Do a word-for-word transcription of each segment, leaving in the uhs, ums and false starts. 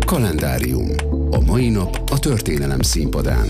Kalendárium. A mai nap a történelem színpadán.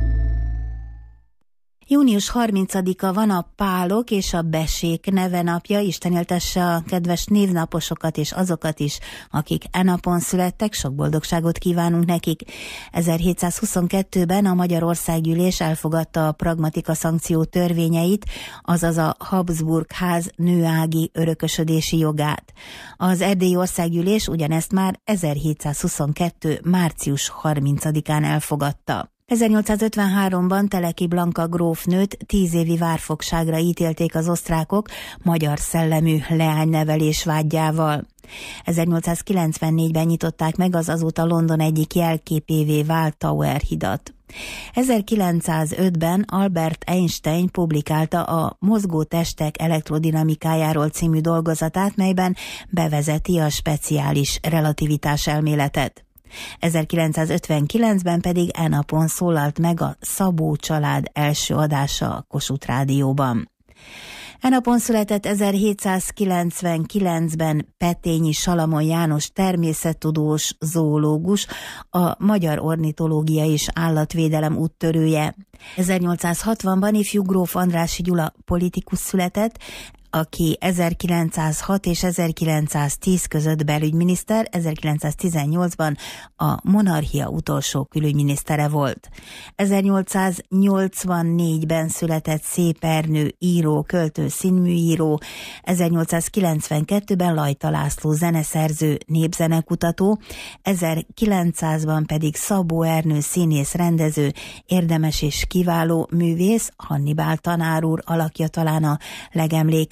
június harmincadika van a Pálok és a Besék nevenapja. Isten éltesse a kedves névnaposokat és azokat is, akik e napon születtek, sok boldogságot kívánunk nekik. ezerhétszázhuszonkettőben a Magyar Országgyűlés elfogadta a pragmatika szankció törvényeit, azaz a Habsburg ház nőági örökösödési jogát. Az Erdélyi Országgyűlés ugyanezt már ezerhétszázhuszonkettő március harmincadikán elfogadta. ezernyolcszázötvenháromban Teleki Blanka grófnőt tíz évi várfogságra ítélték az osztrákok magyar szellemű leánynevelés vádjával. ezernyolcszázkilencvennégyben nyitották meg az azóta London egyik jelképévé vált Tower hidat. ezerkilencszázötben Albert Einstein publikálta a Mozgó testek elektrodinamikájáról című dolgozatát, melyben bevezeti a speciális relativitás elméletet. ezerkilencszázötvenkilencben pedig e napon szólalt meg a Szabó család első adása a Kossuth Rádióban. E napon született ezerhétszázkilencvenkilencben Petényi Salamon János természettudós zoológus, a magyar ornitológia és állatvédelem úttörője. ezernyolcszázhatvanban ifjú gróf Andrássy Gyula politikus született, aki ezerkilencszázhat és ezerkilencszáztíz között belügyminiszter, ezerkilencszáztizennyolcban a monarchia utolsó külügyminisztere volt. ezernyolcszáznyolcvannégyben született Szép Ernő író, költő, színműíró, ezernyolcszázkilencvenkettőben Lajta László zeneszerző, népzenekutató, ezerkilencszázban pedig Szabó Ernő színész, rendező, érdemes és kiváló művész, Hannibál tanár úr alakja talán a legemlékezetesebb.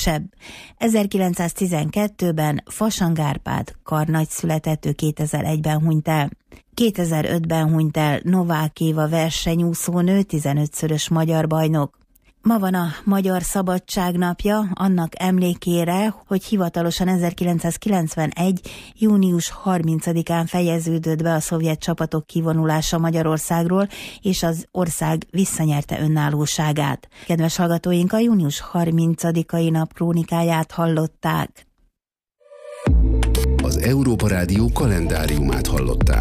ezerkilencszáztizenkettőben Fasang Árpád karnagy született, ő kétezer-egyben hunyt el. kétezer-ötben hunyt el Novák Éva versenyúszónő, tizenötszörös magyar bajnok. Ma van a Magyar Szabadság napja, annak emlékére, hogy hivatalosan ezerkilencszázkilencvenegy. június harmincadikán fejeződött be a szovjet csapatok kivonulása Magyarországról, és az ország visszanyerte önállóságát. Kedves hallgatóink, a június harmincadikai nap krónikáját hallották. Az Európa Rádió kalendáriumát hallották.